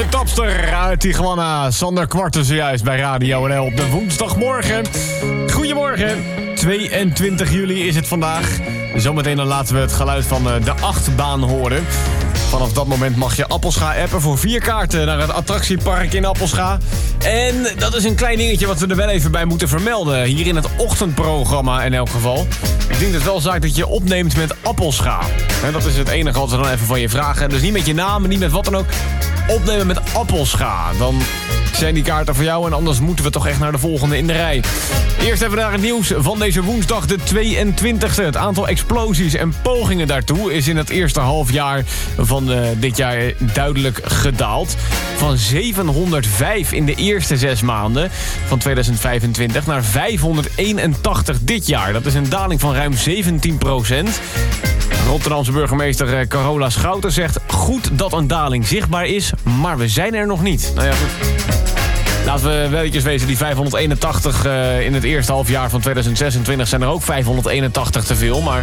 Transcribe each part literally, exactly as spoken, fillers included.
Tapster uit Tijuana. Sander Kwarten zojuist bij Radio N L op de woensdagmorgen. Goedemorgen. tweeëntwintig juli is het vandaag. Zometeen dan laten we het geluid van de achtbaan horen. Vanaf dat moment mag je Appelscha appen voor vier kaarten naar het attractiepark in Appelscha. En dat is een klein dingetje wat we er wel even bij moeten vermelden. Hier in het ochtendprogramma in elk geval. Ik denk dat het wel zaak dat je opneemt met Appelscha. En dat is het enige wat we dan even van je vragen. Dus niet met je naam, niet met wat dan ook. Opnemen met Appelscha. Dan zijn die kaarten voor jou en anders moeten we toch echt naar de volgende in de rij. Eerst even naar het nieuws van deze woensdag, de tweeëntwintigste. Het aantal explosies en pogingen daartoe is in het eerste halfjaar van uh, dit jaar duidelijk gedaald. Van zevenhonderdvijf in de eerste zes maanden van tweeduizend vijfentwintig naar vijfhonderdeenentachtig dit jaar. Dat is een daling van ruim zeventien procent. Rotterdamse burgemeester Carola Schouten zegt: goed dat een daling zichtbaar is, maar we zijn er nog niet. Nou ja, goed. Laten we wel eventjes wezen, die vijfhonderdeenentachtig uh, in het eerste halfjaar van tweeduizend zesentwintig zijn er ook vijfhonderdeenentachtig te veel, maar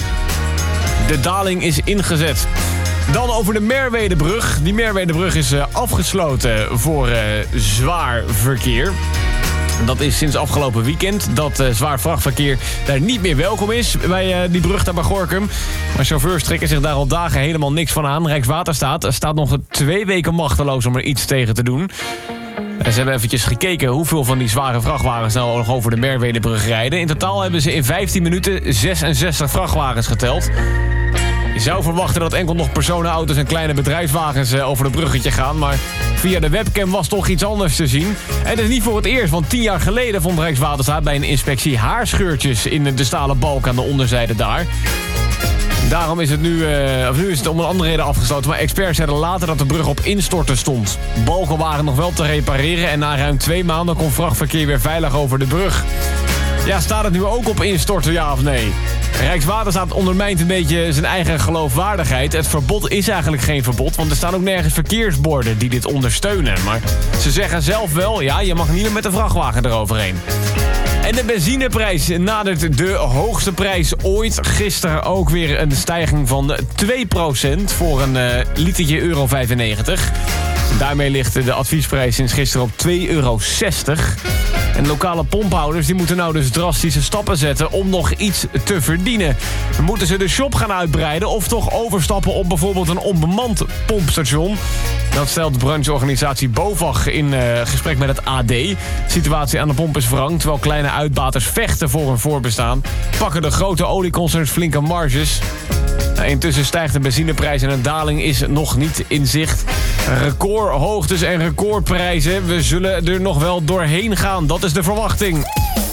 de daling is ingezet. Dan over de Merwedebrug. Die Merwedebrug is uh, afgesloten voor uh, zwaar verkeer. Dat is sinds afgelopen weekend dat uh, zwaar vrachtverkeer daar niet meer welkom is bij uh, die brug daar bij Gorinchem. Maar chauffeurs trekken zich daar al dagen helemaal niks van aan. Rijkswaterstaat staat nog twee weken machteloos om er iets tegen te doen. En ze hebben eventjes gekeken hoeveel van die zware vrachtwagens nou nog over de Merwedebrug rijden. In totaal hebben ze in vijftien minuten zesenzestig vrachtwagens geteld. Je zou verwachten dat enkel nog personenauto's en kleine bedrijfswagens over het bruggetje gaan. Maar via de webcam was toch iets anders te zien. En dat is niet voor het eerst, want tien jaar geleden vond Rijkswaterstaat bij een inspectie haarscheurtjes in de stalen balk aan de onderzijde daar. Daarom is het nu, uh, of nu is het om een andere reden afgesloten. Maar experts zeiden later dat de brug op instorten stond. Balken waren nog wel te repareren en na ruim twee maanden kon vrachtverkeer weer veilig over de brug. Ja, staat het nu ook op instorten, ja of nee? Rijkswaterstaat ondermijnt een beetje zijn eigen geloofwaardigheid. Het verbod is eigenlijk geen verbod, want er staan ook nergens verkeersborden die dit ondersteunen. Maar ze zeggen zelf wel, ja, je mag niet meer met de vrachtwagen eroverheen. En de benzineprijs nadert de hoogste prijs ooit. Gisteren ook weer een stijging van twee procent voor een uh, litertje euro vijfennegentig. Daarmee ligt de adviesprijs sinds gisteren op twee euro zestig. En lokale pomphouders die moeten nou dus drastische stappen zetten om nog iets te verdienen. Moeten ze de shop gaan uitbreiden of toch overstappen op bijvoorbeeld een onbemand pompstation? Dat stelt de brancheorganisatie BOVAG in uh, gesprek met het A D. De situatie aan de pomp is wrang, terwijl kleine uitbaters vechten voor hun voorbestaan. Pakken de grote olieconcerns flinke marges. Nou, intussen stijgt de benzineprijs en een daling is nog niet in zicht. Recordhoogtes en recordprijzen. We zullen er nog wel doorheen gaan, dat is de verwachting.